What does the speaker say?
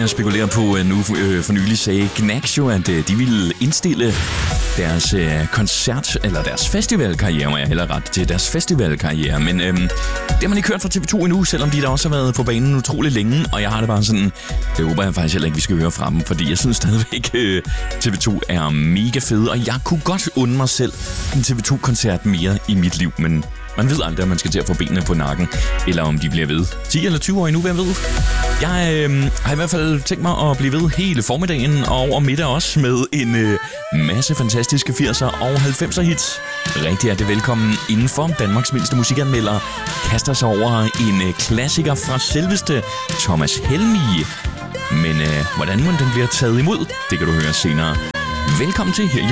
med at spekulere på, nu for nylig sagde Gnags jo, at de ville indstille deres koncert, eller deres festivalkarriere, må jeg hellere ret til, deres festivalkarriere. Men det har man ikke hørt fra TV2 endnu, selvom de da også har været på banen utrolig længe, og jeg har det bare sådan, det håber jeg faktisk heller ikke, vi skal høre fra dem, fordi jeg synes stadigvæk, TV2 er mega fede, og jeg kunne godt unde mig selv en TV2-koncert mere i mit liv, men man ved aldrig, om man skal til at få benene på nakken, eller om de bliver ved 10 eller 20 år endnu, hvem ved. Jeg har i hvert fald tænkt mig at blive ved hele formiddagen og over middag også med en masse fantastiske 80'er og 90'er hits. Rigtig hjertelig velkommen indenfor. Danmarks mindste musikanmelder kaster sig over en klassiker fra selveste Thomas Helmig. Men hvordan må den bliver taget imod, det kan du høre senere. Velkommen til her.